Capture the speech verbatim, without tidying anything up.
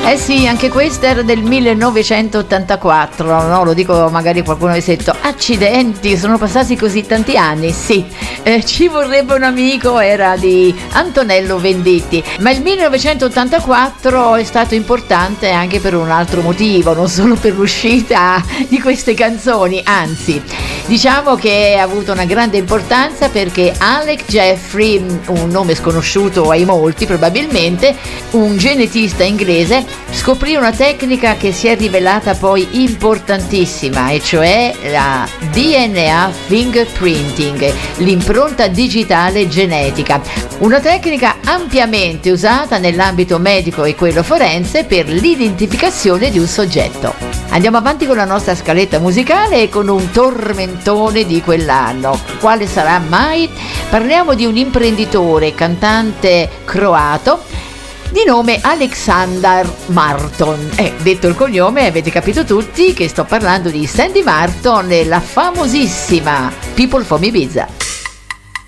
Eh sì, anche questa era del millenovecentottantaquattro, no? Lo dico, magari qualcuno ha detto, accidenti, sono passati così tanti anni. Sì, eh, Ci vorrebbe un amico era di Antonello Venditti, ma il millenovecentottantaquattro è stato importante anche per un altro motivo, non solo per l'uscita di queste canzoni, anzi, diciamo che ha avuto una grande importanza perché Alec Jeffrey, un nome sconosciuto ai molti probabilmente, un genetista inglese, scoprì una tecnica che si è rivelata poi importantissima, e cioè la D N A fingerprinting, l'impronta digitale genetica, una tecnica ampiamente usata nell'ambito medico e quello forense per l'identificazione di un soggetto. Andiamo avanti con la nostra scaletta musicale e con un tormentone di quell'anno. Quale sarà mai? Parliamo di un imprenditore, cantante croato di nome Aleksandar Marton. Eh, detto il cognome avete capito tutti che sto parlando di Sandy Marton e la famosissima People from Ibiza.